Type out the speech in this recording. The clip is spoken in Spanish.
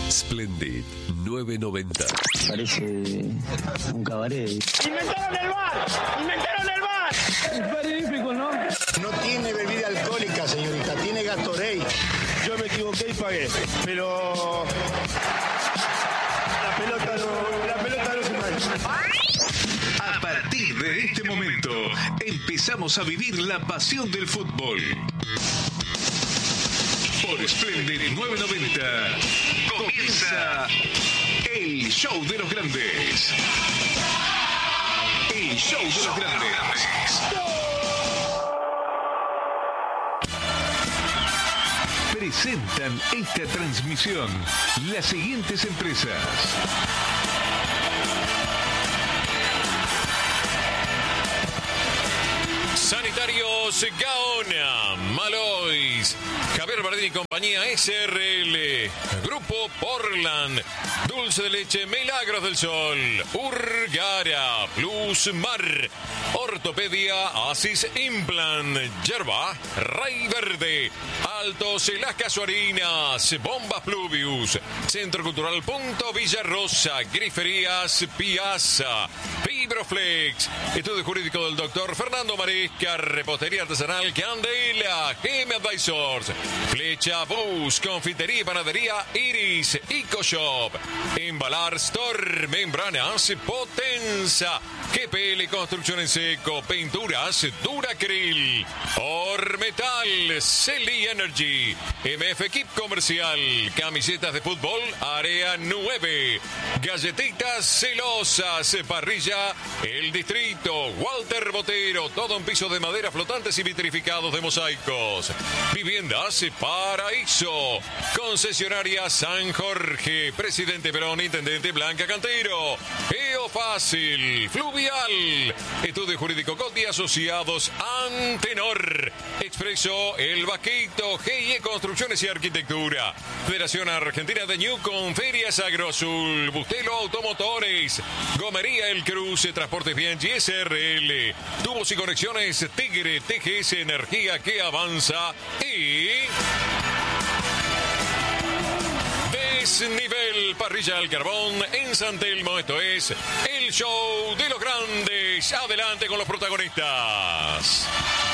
Splendid 990. Parece un cabaret. ¡Inventaron el bar! ¡Inventaron el bar! Es magnífico, ¿no? No tiene bebida alcohólica, señorita, tiene Gatorade. Yo me equivoqué y pagué, pero la pelota no se mancha. A partir de este momento, empezamos a vivir la pasión del fútbol. Por Splendid 990 comienza el show de los grandes. El show de los grandes. Presentan esta transmisión las siguientes empresas: Sanitarios Gaona, Malois, Javier Bardini y compañía SRL, Grupo Portland, Dulce de Leche Milagros del Sol, Urgara, Plus Mar, Ortopedia Asis Implant, Yerba, Rey Verde, Altos Las Casuarinas, Bombas Pluvius, Centro Cultural Punto Villarrosa, Griferías Piazza, Fibroflex, Estudio Jurídico del Dr. Fernando Maresca, Repostería Artesanal Candela, GM Advisors, Flecha Bus, Confitería y Panadería Iris, EcoShop, Embalar Store, Membranas Potenza, GPL Construcción en Seco, Pinturas Duracril, Ormetal, Celi Energy, MF Equip Comercial, Camisetas de Fútbol, Área 9, Galletitas Celosas, Parrilla El Distrito, Walter Botero, todo un piso de madera, flotantes y vitrificados de mosaicos. Viviendas Paraíso, Concesionaria San Jorge, Presidente Perón, Intendente Blanca Cantero, Fácil, Fluvial, Estudio Jurídico Coti Asociados, Antenor, Expreso El Vaquito, GIE Construcciones y Arquitectura, Federación Argentina de Newcom, Ferias Agroazul, Bustelo Automotores, Gomería El Cruce, Transportes Bien, SRL, Tubos y Conexiones Tigre, TGS Energía que avanza y Desnivel Parrilla al Carbón en San Telmo. Esto es el show de los grandes. Adelante con los protagonistas.